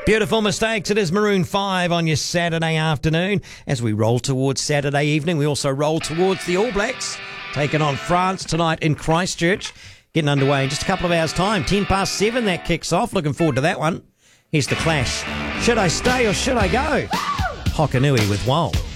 Beautiful Mistakes. It is Maroon 5 on your Saturday afternoon. As we roll towards Saturday evening, we also roll towards the All Blacks, taking on France tonight in Christchurch. Getting underway in just a couple of hours' time. 7:10 that kicks off. Looking forward to that one. Here's The Clash. Should I stay or should I go? Hokanui with Wall.